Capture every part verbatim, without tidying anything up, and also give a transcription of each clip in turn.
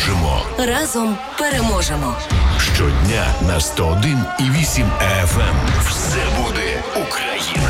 можемо. Разом переможемо. Щодня на сто один і вісім еф ем. Все буде Україна.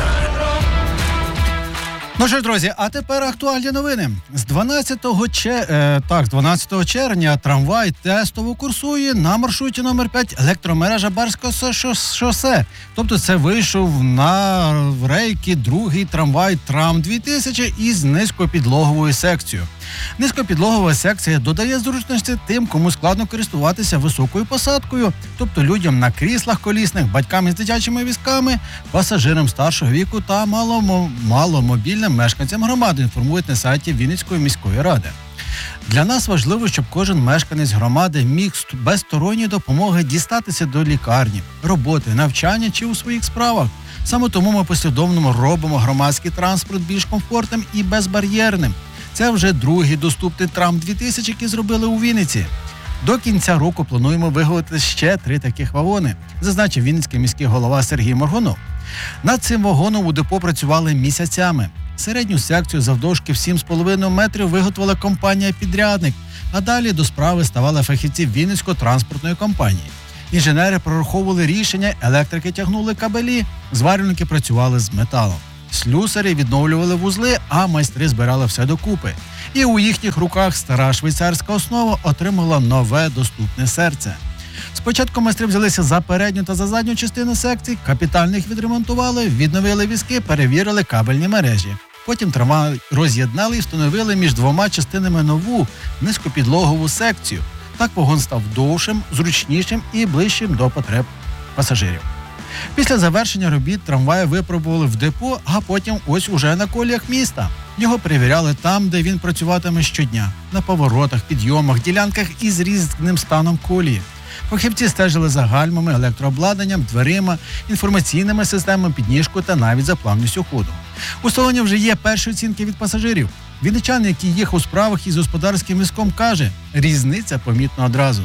Ну що ж, друзі, а тепер актуальні новини. З дванадцятого, че... е, так, з дванадцятого червня трамвай тестово курсує на маршруті номер п'ять електромережа Барського шосе. Тобто це вийшов на рейки другий трамвай Трам дві тисячі із низькопідлоговою секцією. Низькопідлогова секція додає зручності тим, кому складно користуватися високою посадкою, тобто людям на кріслах колісних, батькам із дитячими візками, пасажирам старшого віку та маломо... маломобільним мешканцям громади, інформують на сайті Вінницької міської ради. Для нас важливо, щоб кожен мешканець громади міг без сторонньої допомоги дістатися до лікарні, роботи, навчання чи у своїх справах. Саме тому ми послідовно робимо громадський транспорт більш комфортним і безбар'єрним. Це вже другий доступний Трам дві тисячі, який зробили у Вінниці. До кінця року плануємо виготовити ще три таких вагони, зазначив вінницький міський голова Сергій Моргунов. Над цим вагоном у депо працювали місяцями. Середню секцію завдовжки в сім з половиною метрів виготовила компанія-підрядник, а далі до справи ставали фахівці Вінницької транспортної компанії. Інженери прораховували рішення, електрики тягнули кабелі, зварювальники працювали з металом. Слюсарі відновлювали вузли, а майстри збирали все докупи. І у їхніх руках стара швейцарська основа отримала нове доступне серце. Спочатку майстри взялися за передню та за задню частину секцій, капітально їх відремонтували, відновили візки, перевірили кабельні мережі. Потім трамвай роз'єднали і встановили між двома частинами нову низькопідлогову секцію. Так вагон став довшим, зручнішим і ближчим до потреб пасажирів. Після завершення робіт трамвай випробували в депо, а потім ось уже на коліях міста. Його перевіряли там, де він працюватиме щодня – на поворотах, підйомах, ділянках із різним станом колії. Фахівці стежили за гальмами, електрообладнанням, дверима, інформаційними системами підніжку та навіть за плавністю ходу. У салоні вже є перші оцінки від пасажирів. Вінничанин, який їхав у справах із господарським візком, каже – різниця помітна одразу.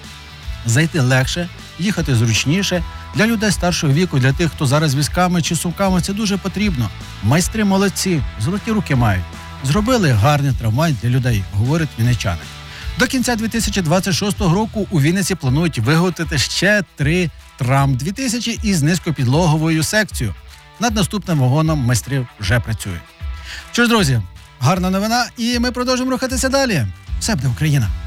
Зайти легше, їхати зручніше. Для людей старшого віку, для тих, хто зараз візками чи сумками, це дуже потрібно. Майстри молодці, золоті руки мають. Зробили гарний трамвай для людей, говорить вінничанин. До кінця дві тисячі двадцять шостого року у Вінниці планують виготовити ще три Трам дві тисячі із низькопідлоговою секцією. Над наступним вагоном майстри вже працюють. Що ж, друзі, гарна новина, і ми продовжимо рухатися далі. Все буде Україна!